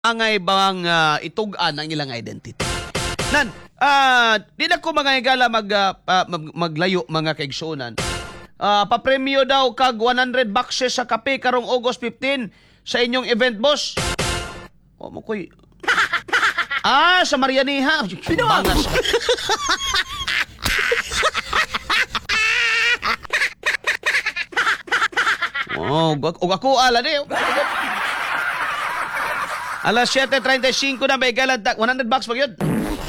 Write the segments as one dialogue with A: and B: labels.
A: angay bang itugan ang ilang identity. Nan, di na ko mga higala maglayo mga kaigsunan. Papremyo daw kag 100 boxes sa kape karong August 15 sa inyong event, boss. O mo koy. Sa Marianiha. Bangas. Og ako ala di. Alas 7:35 na may galad 100 bucks pa yun.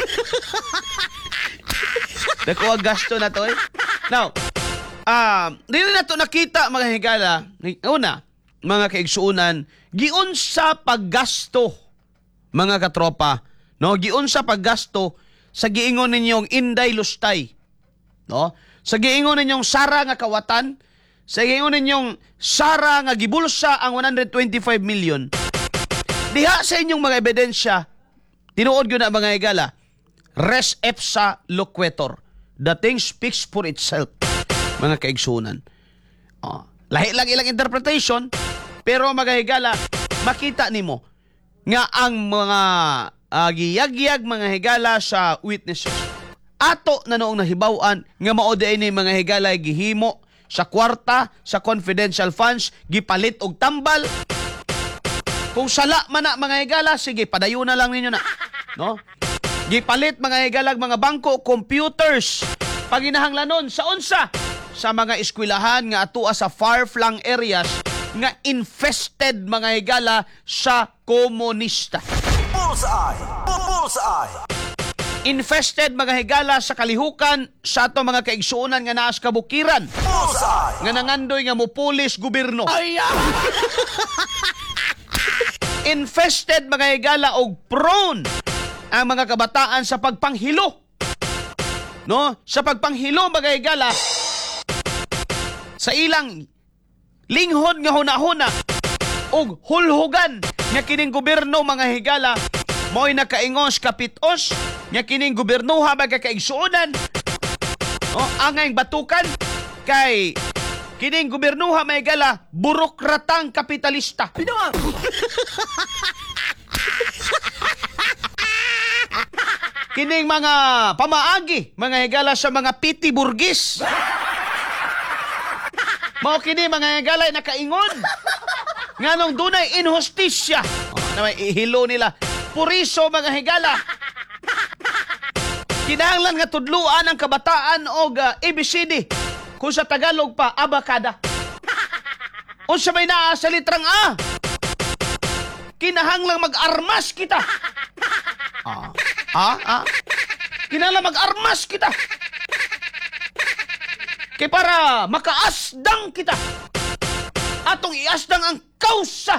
A: Dako ang gasto na to eh. Now, dili na to nakita mga higala. Una, mga kaigsuunan, giun sa paggasto mga katropa, no? Giun sa paggasto sa giingon ninyong inday lustay. No? Sa giingon ninyong sara nga kawatan, sa giingon ninyong sara nga gibulsa ang 125 million. Diha sa inyong mga ebidensya, tinuod yun na mga higala, res ipsa loquitur. The thing speaks for itself, mga kaigsunan. Lahi lang ilang interpretation, pero mga higala, makita nimo nga ang mga giyagyag mga higala sa witnesses. Ato na noong nahibawan nga maoday ni mga higala gihimo sa kwarta, sa confidential funds, gipalit og tambal. Kung sala man na mga higala, sige, padayo na lang ninyo na. No? Gipalit mga higala, mga bangko, computers, paginahanglanon sa unsa sa mga eskwelahan nga atua sa far-flung areas nga infested mga higala sa komunista.
B: Bullseye! Bullseye!
A: Infested mga higala sa kalihukan sa ato mga kaigsuunan nga naas kabukiran.
B: Bullseye!
A: Nga nangandoy nga mupulis gobyerno. Infested mga higala og prone ang mga kabataan sa pagpanghilo. No? Sa pagpanghilo mga higala sa ilang linghod nga hunahuna og hulhugan nga kining gobyerno mga higala mo'y nakaingos kapitos nga kining gobyernoha mga kaigsuunan. No? Angay batukan kay kining gobyernoha may gala, burokratang kapitalista. Kining mga pamaagi, mga higala sa mga piti burgis. Mao kini mga higala nakaingon. Nganong dunay inhustisya. Na may ihilo nila. Puriso mga higala. Kinahanglan nga tudluan ang kabataan og ABCD. Kung sa Tagalog pa, abakada. O sa may naa sa litrang A, kinahanglang mag-armas kita. Kinahanglang mag-armas kita. Kay para makaasdang kita. Atong iasdang ang kausa.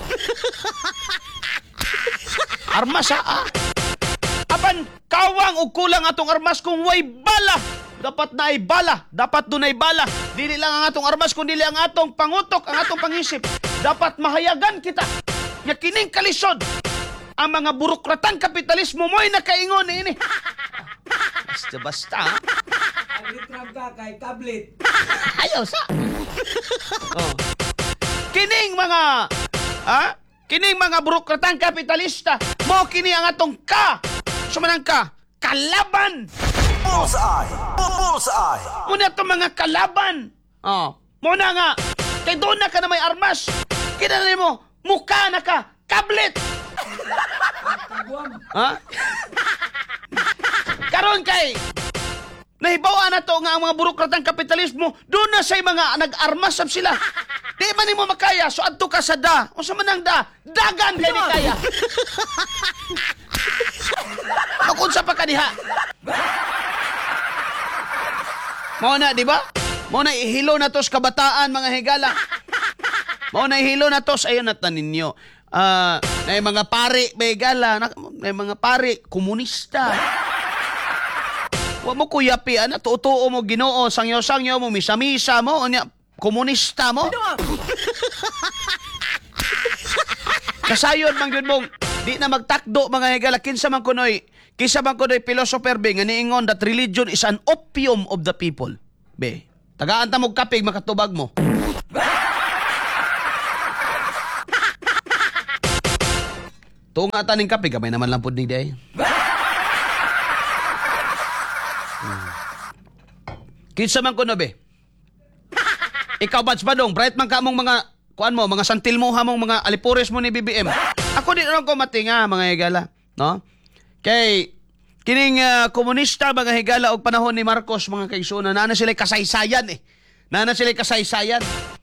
A: Armas Apan kawang o kulang atong armas kung way bala. Dapat na ay bala. Dapat doon ay bala. Dili lang ang atong armas, kundi ang atong pangutok, ang atong pangisip. Dapat mahayagan kita. Nga kining kalisod. Ang mga burokratang kapitalismo mo'y nakaingon ini. Basta.
C: Ang litrang ka kay tablet.
A: Ayaw sa. Kining mga burokratang kapitalista, mo kini ang atong sumanang kalaban.
B: Bullseye! Bullseye!
A: Muna itong mga kalaban. Muna nga. Kay doon na ka na may armas. Kinalay mo, mukha na ka. Kablit. Karon kay nahibawa na to nga ang mga burokratang kapitalismo, doon na say mga nag-armas sab sila. Di man nimo makaya, so adto ka sa o sa manang dagan kay di kaya. Makunsa pa ka diha. Mao na, di ba? Mao na ihilo na to sa kabataan mga higala. Mao na ihilo na to sa ayon na ninyo. Na mga pari may higala, na mga pari komunista. Wa mo kuyapi ana tuo mo Ginoo, sangyo-sangyo mo misa-misa mo unya komunista mo. Kasayon man gyud mong di na magtakdo mga higala kinsa man kunoy philosopher be nga niingon that religion is an opium of the people. Be, tagaan ta mo kapig makatubag mo. Tunga taning kape, gamay naman lang po ni day. Kinsa man kuno be? Ikaw Bats Badong, bright man ka mong mga kuan mo, mga santil mo hamong mga alipores mo ni BBM. Ako din ron ko matinga mga higala, no? Kay kining komunista mga higala og panahon ni Marcos mga kaigsunan, na sila kasaysayan eh. Na sila kasaysayan.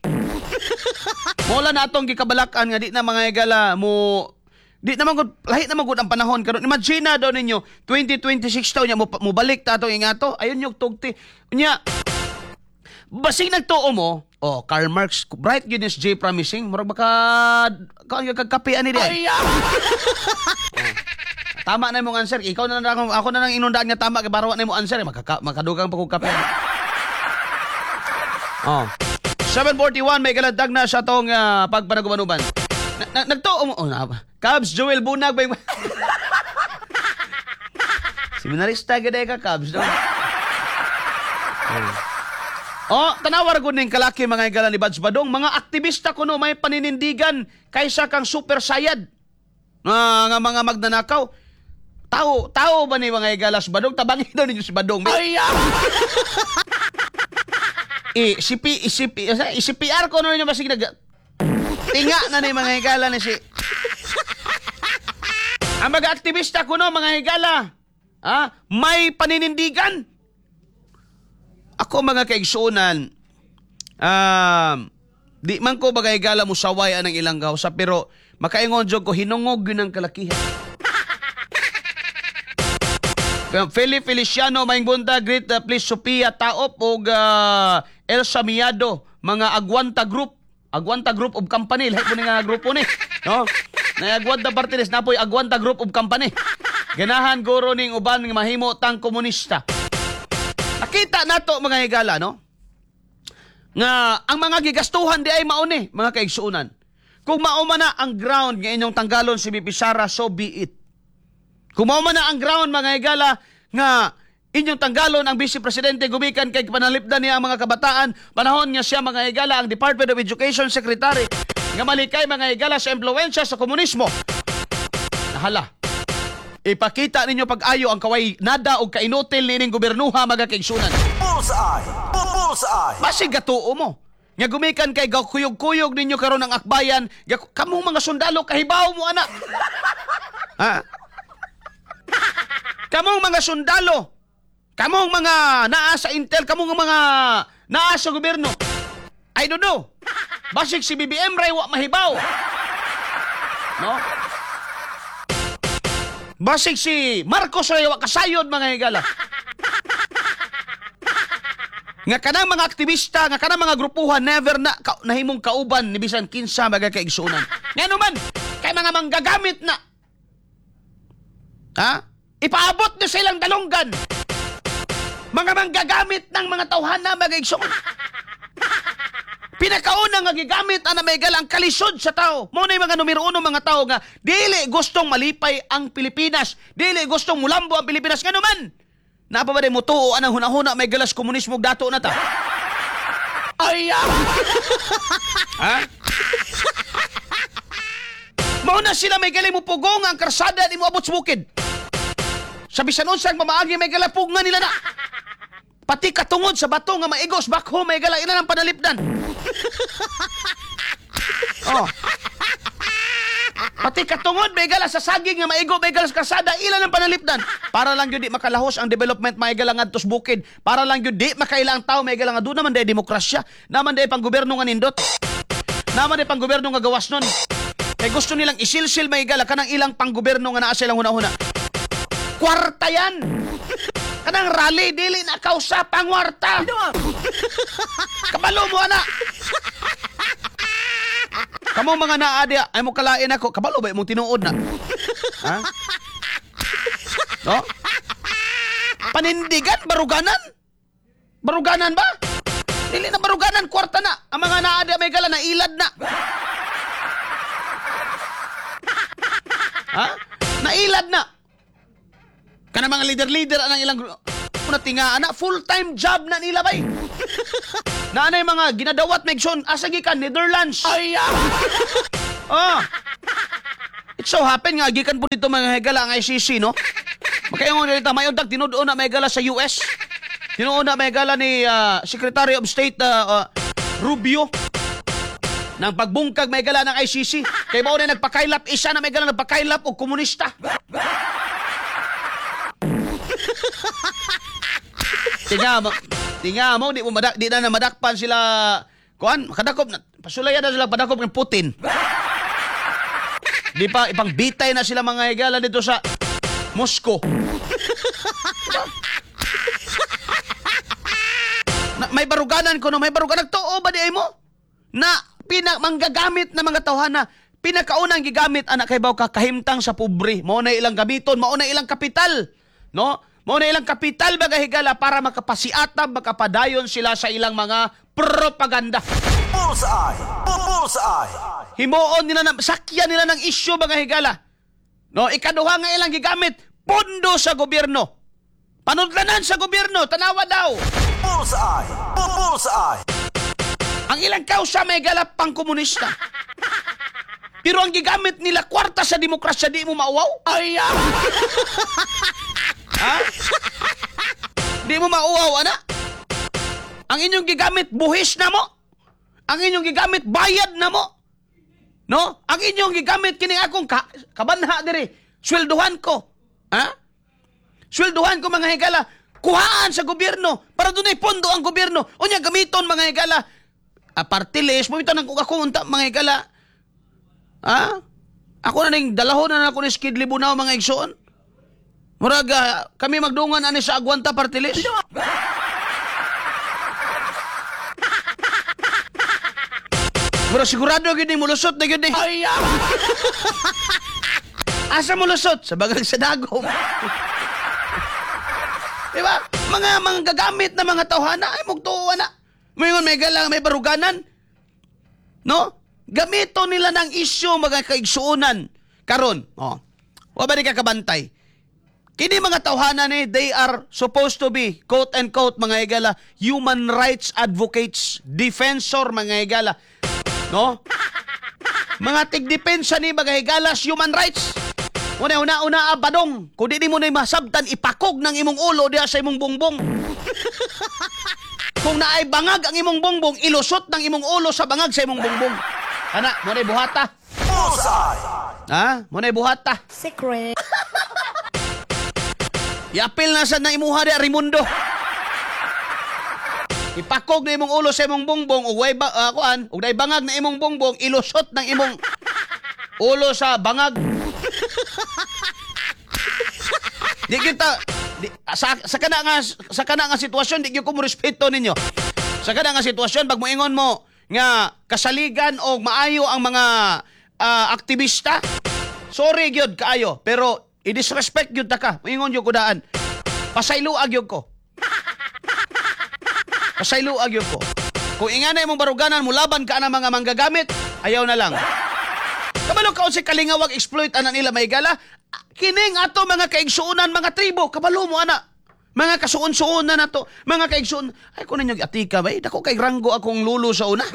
A: Mola na atong gikabalakan nga di na mga higala mo di naman gud lahi naman gud ang panahon karon. Imagine na daw ninyo 2026 taw nya mo balik ta atong ingato. Ayon yung tugti. Unya basig nagtuo mo, Karl Marx, bright goodness J promising, murag baka kaon kagkape ani di. Tama na imong answer. Ikaw na lang ako na lang inundaan nga tama kay barawa na imong answer. Makadugang pa kog kape. 741 may galadag na sa tong pagpanagumanuban. Nagtuo mo. Cubs, Joel Bunag ba yung... Seminarista gede ka, Cubs. No? Tanawar ko ning kalaki mga higala ni Bats Badong. Mga aktivista ko no, may paninindigan kaysa kang super sayad. Nga mga magnanakaw. Tao ba ni mga higala si Badong? Tabangin daw ninyo si Badong. CPR ko no ninyo basig nag... Tinga na ni mga higala ni si... Ang mga aktivista ko no, mga higala, may paninindigan. Ako mga kaigsunan, di man ko mga higala mo saway anang ilang gawsa, pero makaingon jog ko, hinungog yun ang kalakihan. Feliciano, Maing Bunda, Great Please Sophia, Taop, o Elsa Miado, mga Aguanta Group of Company, lahat po nga grupo ni, no? Na Aguanta Partides, napoy Aguanta Group of Company. Ganahan guro ning uban nga mahimo tang komunista. Nakita nato mga higala, no? Nga ang mga gigastuhan di ay mauni, mga kaigsuunan. Kung mao man na ang ground nga inyong tanggalon si BP Sara, so be it. Kung mao man na ang ground mga higala nga inyong tanggalon ang Vice Presidente gumikan kay panalipdan niya ang mga kabataan, panahon niya siya mga higala ang Department of Education Secretary nga malikay mga higala sa impluwensya sa komunismo. Nahala. Ipakita ninyo pag-ayo ang kaway nada o kainutil nining gobernuha mga kaigsunan.
B: Bullseye! Bullseye!
A: Basig gatuo mo. Nga gumikan kay kuyog-kuyog ninyo karon ang akbayan, kamong mga sundalo kahibaw mo anak. Kamong mga sundalo, kamong mga naa sa intel, kamong mga naa sa gobyerno. I don't know. Basig si BBM ray wa mahibaw. No? Basig si Marcos ray wa kasayod mga higala. Nga kanang mga aktivista, nga kanang mga grupuhan never na nahimong kauban ni bisan kinsa mga kaigsunan. Ngano man kay mga manggagamit na. Ipaabot na silang dalunggan. Mga manggagamit ng mga tawhana mga kaigsunan. Pinakauna nga gigamit ana may galang kalisod sa tao. Mo na mga numero uno mga tao nga dili gustong malipay ang Pilipinas, dili gustong mulambo ang Pilipinas ngano man. Napa ba mo tuo anang hunahuna may galas komunismo dato na ta? Mao na sila may galing mo pugong ang karsada di mo abot sa bukid. Sa bisan unsang mamaagi may galapug nga nila na. Pati katungod sa bato nga maigos bakho may gala ina ng panalipdan. Pati katungod may gala sa saging nga maigo may gala sa kasada ilan ang panalipdan. Para lang yun di makalahos ang development may gala nga tos bukid. Para lang yun di makailang tao may gala nga doon naman day demokrasya. Naman day pang gobyerno nga nindot. Naman day pang gobyerno nga gawas nun. Kaya gusto nilang isilsil may gala kanang ilang pang gobyerno nga naa silang hunahuna. Kwarta yan! Kanang rally, dili na kausa pangwarta! Kabalo mo, ana! Kamu mga naadya, ay mo kalain ako. Kabalo ba mong tinuod na? No? Panindigan? Baruganan? Baruganan ba? Dili na baruganan, kwarta na. Ang mga naadya may gala na ilad na. Nailad na. Kana mga leader anang ilang una tingaan na full-time job na nila bay. Naanay mga ginadawat megson asa gikan Netherlands. so happen nga gikan po dito mga higala ang ICC, no? Makaingon dito may undag tinuod na may higala sa US. Tinuod na may higala ni Secretary of State Rubio nang pagbungkag may higala ng ICC. Kay mao na nagpakailap isa na may higala nagpakailap og komunista. Tinga mo di na madakpan sila kuan makadakop na pasulayan na sila padakop ng Putin. Di pa ipang bitay na sila mga higala dito sa Moscow. May baruganan ko no, may baruganan too ba di ay mo? Na manggagamit na mga tawhana, pinakaunang gigamit anak kay baw kahimtang sa pobre. Mao na ilang gamiton, mao na ilang kapital, no? Mao na ilang kapital baga higala para makapasiatab, makapadayon sila sa ilang mga propaganda.
B: Bullseye! Bullseye!
A: Himuon nila sakyan nila ng isyu mga higala. No, ikaduha nga ilang gigamit, pondo sa gobyerno. Panudlanan sa gobyerno, tanawa daw.
B: Bullseye! Bullseye!
A: Ang ilang kausa may higala pang komunista. Pero ang gigamit nila kwarta sa demokrasya, di mo mauwaw? Ay, ha? Di mo mauwaw, ana? Ang inyong gigamit, buhis na mo. Ang inyong gigamit, bayad na mo. No? Ang inyong gigamit, kini akong kabanha diri. Swelduhan ko. Ha? Swelduhan ko mga higala. Kuhaan sa gobyerno. Para doon ay pondo ang gobyerno. O niya, gamiton mga higala. Party list, mamitan ng kukakunta mga higala. Ha? Ako na ning dalahon na ako ni Skid Libunaw mga igsoon. Muraga, kami magdungan ani sa Agwanta party list. Mura sigurado gid ni mulusot na gid ni. Asa mulusot? Sa bagang sa dagom. Diba? Mga gagamit na mga tawhana ay mugtuwa na. Mayon may galang may baruganan. No? Gamito nila ng isyu mga kaigsuunan. Karon, wa ba di ka kabantay? Kini mga tawhana ni, they are supposed to be, quote and quote, mga higala, human rights advocates, defensor, mga higala. No? Mga tigdepensa ni mga higalas, human rights. Una, badong. Kung di mo na masabtan, ipakog ng imong ulo diya sa imong bongbong. Kung naay bangag ang imong bongbong, ilusot ng imong ulo sa bangag sa imong bongbong. Ana, muna'y buhata.
B: Bullseye!
A: Ha? Muna'y buhata.
D: Secret.
A: Yapil na sa na imuha di Rimundo. Ipakog na imong ulo sa imong bongbong ug way kuan, ug naay bangag na imong bongbong, ilusot ng imong ulo sa bangag. Di kita sa kana nga sitwasyon di gyud ko mo respeto ninyo. Sa kana nga sitwasyon pag moingon mo nga kasaligan o maayo ang mga aktivista, sorry gyud kaayo, pero i-disrespect gyud ta ka. Moingon gyud ko daan. Pasayloag gyud ko. Pasayloag gyud ko. Kung ingana imong baruganan mo laban ka na mga manggagamit, ayaw na lang. Kabalo ka si kalingawag exploit anan nila may gala. Kining ato mga kaigsuunan, mga tribo, kabalo mo ana. Mga kasuon-suon na to, mga kaigsuon. Ay ko ninyo atika ba? Dako kay ranggo akong lulo sa una.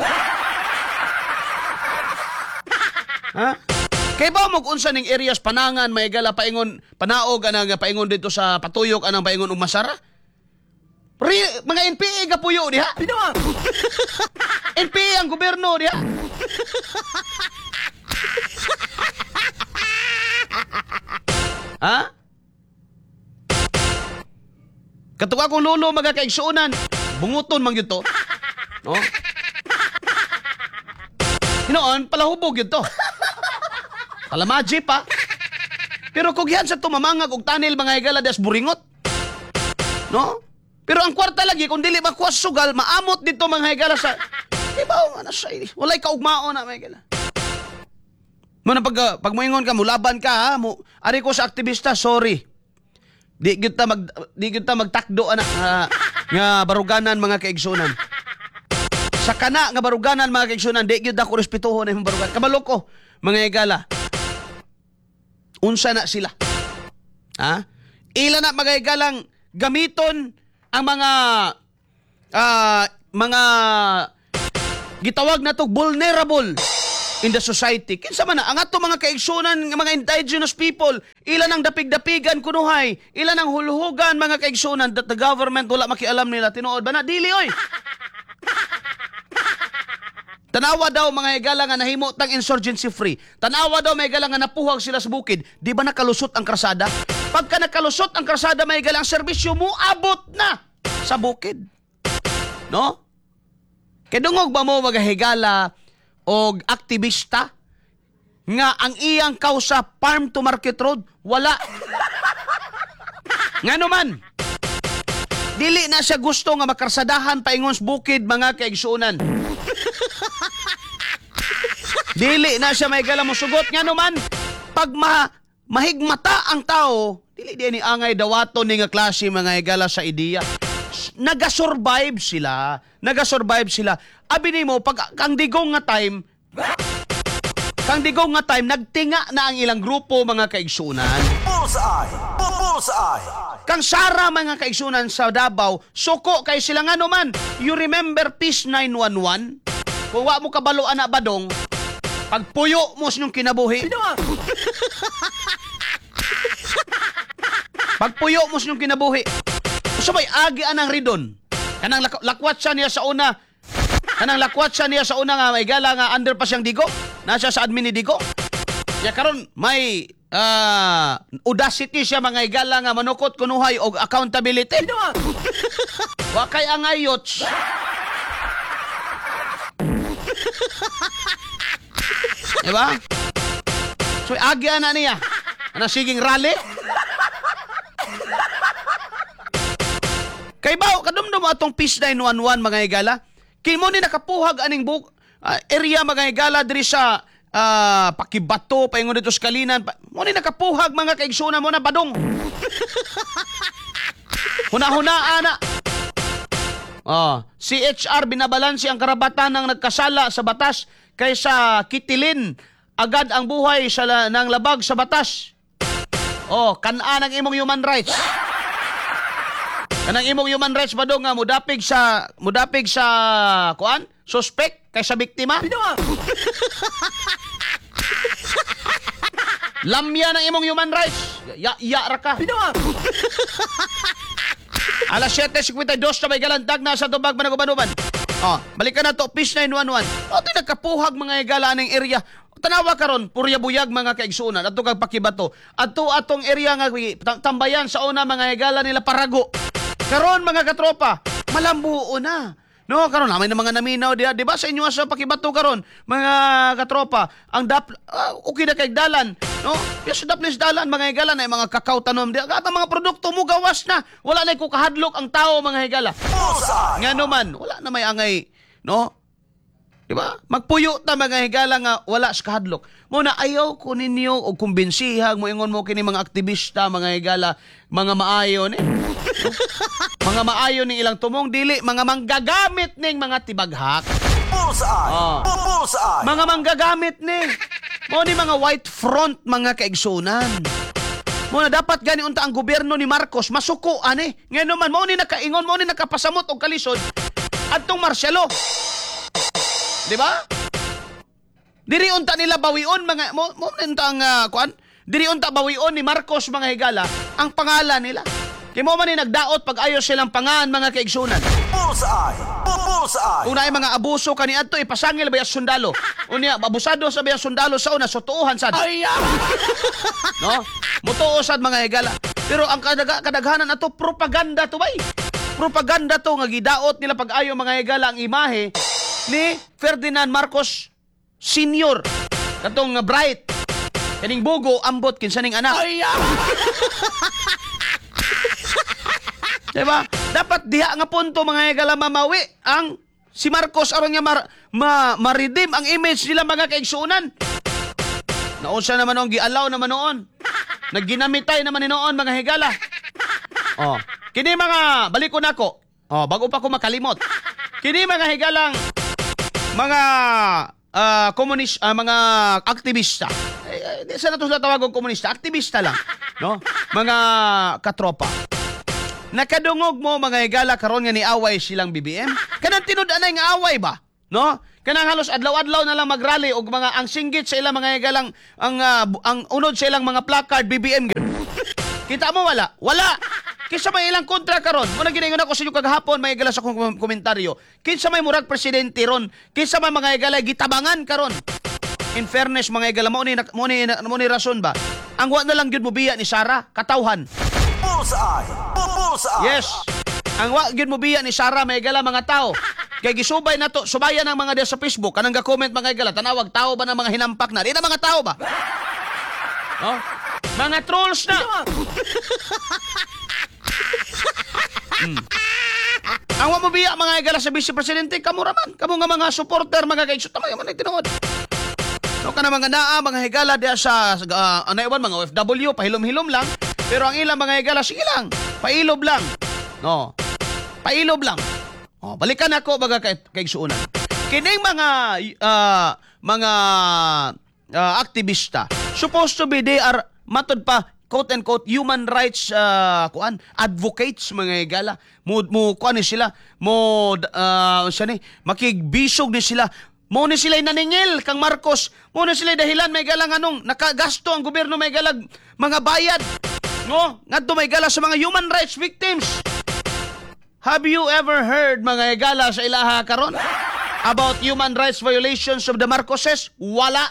A: Ha? Kay ba mo unsa ning areas panangan may gala paingon panaog anang paingon dito sa Patuyok anang paingon og Masara? Mga NPA ga puyo diha. NPA ang gobyerno diha. Ha? Katuwa kong lolo mga kaigsuunan, bunguton man yun to. No? Hinoon, palahubog yun to. Palamaji pa. Pero kung yan sa tumamangag og tanil mga higala des buringot. No? Pero ang kwarta lagi, kung dili makuha sugal, maamot dito mga higala sa... Ibaw nga na siya. Walay kaugmao na mga higala. Muna pag moingon ka, mulaban ka ha. Ari ko sa aktivista, sorry. Di gyud ta magtakdo anak nga baruganan mga kaigsunan. Sa kana nga baruganan mga kaigsunan, di gyud ako respetuhon imong baruganan. Kabalo ko mga higala. Unsa na sila? Ha? Ila na mga higalang gamiton ang mga gitawag na to vulnerable in the society. Kinsa man na ang ato mga kaigsunan nga mga indigenous people, ilan ang dapig-dapigan kunuhay, ilan ang hulhugan mga kaigsunan that the government wala makialam nila tinuod ba na dili oy. Tanawa daw mga higala nga nahimo tang insurgency free. Tanawa daw mga higala nga napuhag sila sa bukid, di ba nakalusot ang krasada? Pagka nakalusot ang krasada mga higala, ang serbisyo mo abot na sa bukid. No? Kedungog ba mo mga higala o aktivista nga ang iyang kausa farm to market road wala nga naman dili na siya gusto nga makarsadahan paingon sa bukid mga kaigsunan. Dili na siya may gala mo sugot nga naman pag mahigmata ang tao dili di ni angay dawaton ni nga klase mga higala sa ideya. Nagasurvive sila. Abi nimo pag kang digong nga time nagtinga na ang ilang grupo mga kaigsunan.
B: Bullseye! Bullseye!
A: Kang Sara mga kaigsunan sa Davao, suko kay sila nga naman. You remember Peace 911? Kung wa mo kabalo anak badong, pagpuyo mo sa inyong kinabuhi. Pagpuyo mo sa inyong kinabuhi. So may agi anang ridon. Kanang lakwat siya niya sa una. Nga may gala nga under pa siyang digo. Nasa sa admin ni digo. Ya karon may audacity siya mga igala nga manukot kunuhay og accountability. Wa kay ang ayots. Diba? So agi ana niya. Ana siging rally. Kay bao kadumdum atong Peace 911 mga higala. Kay mo ni nakapuhag aning area mga higala diri sa Pakibato paingon dito sa Kalinan. Mo ni nakapuhag mga kaigsunan mo na badong. Huna-hunaan na. CHR binabalansi ang karapatan ng nagkasala sa batas kaysa kitilin agad ang buhay sa ng labag sa batas. Kanaan ang imong human rights. Kanang imong human rights ba nga mudapig sa kuan? Suspect kaysa biktima? Lamya ng imong human rights. Ya ra ka. Alas 7:52 na may galantag na sa tubag managuban-uban. Balikan na to Peace 911. Nagkapuhag mga higala ning area. Tanawa karon purya buyag mga kaigsunan adto kag Pakibato. Adto atong area nga tambayan sa una mga higala nila Parago. Karon mga katropa, malambuo na. No, karon namin na mga naminaw diha, di ba sa inyo sa Pakibato karon, mga katropa, ang okay na kay dalan, no? Yes, daplis dalan mga higala na mga kakao tanom diha. At ang mga produkto mo gawas na. Wala na ko kahadlok ang tao mga higala. Ngano man, wala na may angay, no? Di ba? Magpuyo ta mga higala nga wala sa kahadlok. Muna ayaw ko ninyo og kumbensihag mo ingon mo kini mga aktivista mga higala, mga maayo ni. Mga maayo ning ilang tumong dili mga manggagamit ning mga tibaghak.
B: Bullseye! Bullseye!
A: Mga manggagamit ni. Mo ni mga white front mga kaigsunan. Mo na dapat gani unta ang gobyerno ni Marcos masuko ani. Ngano man mo ni nakaingon mo ni nakapasamot og kalisod adtong Marcelo. Di ba? Diri unta nila bawion mga mo unta ang kuan. Diri unta bawion ni Marcos mga higala ang pangalan nila. Kaya mo man ni nagdaot pag ayos silang pangan mga kaigsunan.
B: Bullseye! Bullseye!
A: Kung naay mga abuso kaniadto ipasangil ba yung sundalo. Unya abusado sa bayang sundalo sa una sutuuhan sad. No? Mutuo sad mga higala. Pero ang kadaghanan ato propaganda to bay. Propaganda to nga gidaot nila pag ayo mga higala ang imahe ni Ferdinand Marcos Sr. Katong bright. Kaning bugo ambot kinsa ning anak. Diba? Dapat diha nga punto mga higala mamawi ang si Marcos aron nga ma-redeem ang image nila mga kaigsunan. Naunsa naman noon gialaw naman noon. Nagginamitay naman ni noon mga higala. Kini mga balik ko nako. Bago pa ko makalimot. Kini mga higalang mga mga aktivista. Di sana to sa tawag og komunista, aktivista lang, no? Mga katropa. Nakadungog mo mga higala karon nga ni away silang BBM. Kanang tinud-anay nga away ba? No? kanang halos adlaw-adlaw na lang magrally og mga ang singgit sa ilang mga higalang ang unod sa ilang mga placard BBM. Kita mo wala? Wala. Kinsa may ilang kontra karon? Mo na giningon ako sa inyo kagahapon may higala sa akong komentaryo. Kinsa may murag presidente ron? Kinsa may mga higala gitabangan karon? In fairness mga higala mo ni rason ba? Ang wa na lang gyud mo biya ni Sara katawhan.
B: Bullseye. Bullseye.
A: Yes. Ang wa gyud mo biya ni Sara may higala mga tao. Kay gisubay nato subayan ng mga diya sa Facebook kanang ga-comment mga higala tanawag tao ba ng mga hinampak na? Di na mga tao ba? Oh? Mga trolls na. Ang wa mo biya mga higala sa vice presidente kamo raman. Kamo nga mga supporter mga kaigso tama man ay tinuod. No kana mga naa mga higala diya sa anaywan mga OFW pahilom-hilom lang pero ang ilang mga higala sige lang pailob lang. No. Pailob lang. Oh, balikan ako baga kaigsuunan. Kining mga aktivista supposed to be they are matod pa quote and quote human rights advocates mga higala. Mo kuan ni sila mo siya ni makigbisog ni sila. Mo ni sila naningil kang Marcos. Mo ni sila dahilan may galang anong nakagasto ang gobyerno may galag mga bayad. No, ngadto may gala sa mga human rights victims. Have you ever heard mga higala sa ilaha karon about human rights violations of the Marcoses? Wala.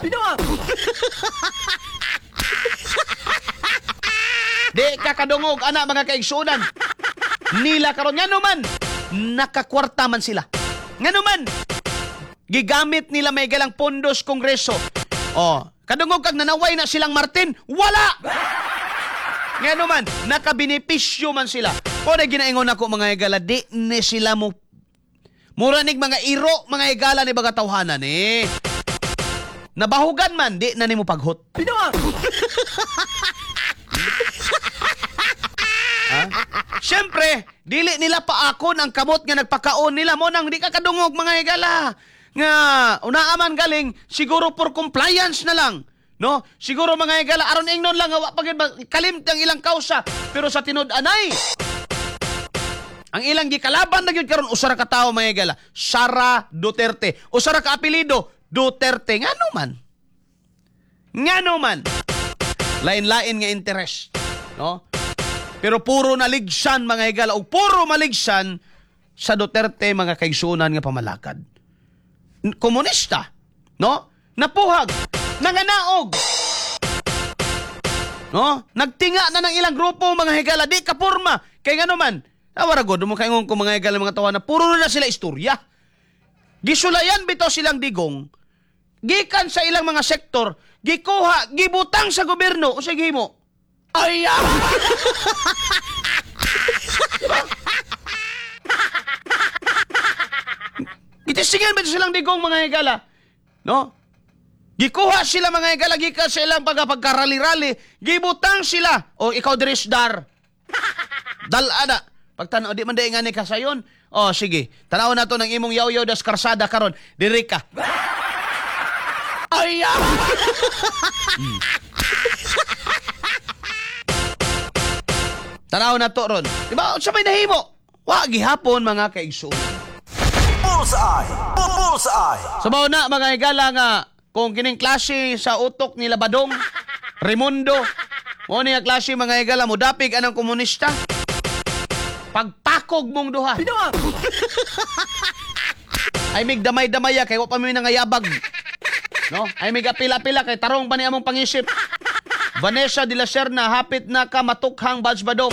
A: Di kakadungog ana mga kaigsunan. Nila karon nga naman nakakwarta man sila. Nga naman gigamit nila may galang pondos kongreso. Oh, kadungog kag nanaway na silang Martin, wala. Nga naman nakabenepisyo man sila. O na ginaingon ako mga higala, di ni sila mo muranig mga iro mga higala ni baga tawhanan eh. Nabahugan man, di na ni mo paghot. Siyempre, dili nila paakon ang kamot nga nagpakaon nila mo nang di ka kadungog mga higala. Nga, unaaman galing, siguro for compliance na lang. No? Siguro mga higala, aron ingnon lang, kalimti ang ilang kausa. Pero sa tinud-anay, ang ilang gikalaban na yun karon usara ka tao mga higala, Sara Duterte. Usara ka apelido, Duterte. Nga naman. Lain-lain nga interest. No? Pero puro naligsan mga higala o puro maligsan sa Duterte mga kaigsunan nga pamalakad. Komunista, no? Napuhag, nanganaog. No? Nagtinga na ng ilang grupo mga higala, di kapurma. Kaya nga naman, nawarago, mo kaingon ko mga higala mga tawa na puro na sila istorya. Gisulayan bitaw silang digong, gikan sa ilang mga sektor, gikuha, gibutang sa gobyerno, o sige mo, ay, Itisingan ba silang digong mga higala? No? Gikuha sila mga higala, gikan sa ilang pagkarali-rali, gibutang sila, o ikaw diris dar. Dalada. Pagtanaw, di man dahi nga ni kasayon. O, sige. Tanaw na to ng imong yaw-yaw das karsada karon. Diri ka. Ay, Tanaw na to ron. Diba? Sa may nahimo. Wa, gihapon mga kaigsuon.
B: Bullseye. Bullseye.
A: Sabaw na mga higala nga kung kining klase sa utok ni Labadong, Raimundo, mo niya klase mga higala mo dapig anang komunista. Pagpakog mong duha. Ay mig damay-damaya kay wa pa mi nangayabag. No? Ay mig apila-pila kay tarong pa ni among pangisip. Vanessa de la Serna, hapit na ka matukhang Badge Badong.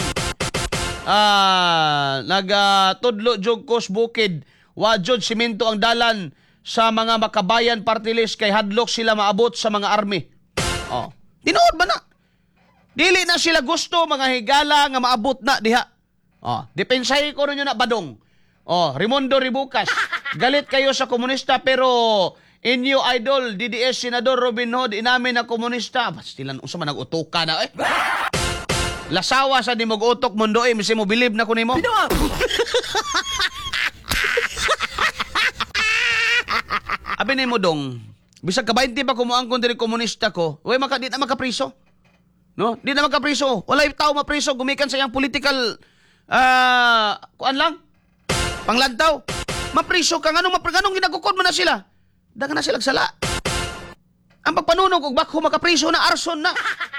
A: Nagtudlo jog kos bukid. Wajod simento ang dalan sa mga makabayan party list kay hadlok sila maabot sa mga army. Oh. Tinuod ba na? Dili na sila gusto mga higala nga maabot na diha. Oh, depensahe ko ninyo na Badong. Oh, Raimundo Ribucas. Galit kayo sa komunista pero inyo idol DDS Senador Robin Hood inamin na komunista. Bastilan unsa man nag-utoka na eh. Lasawa sa dimog utok mundo eh, misi mo believe na kunimo. Abi ni mo dong. Bisag ka 20 pa kumuangkon diri komunista ko. Way di na makapriso. No? Di na makapriso. Walay tao mapriso gumikan sa iyang political kuan lang. Panglantaw. Mapriso ka nganong ginagukod mo na sila. dagan na silang sala. Ang pagpanunog og bakho makapriso na arson na.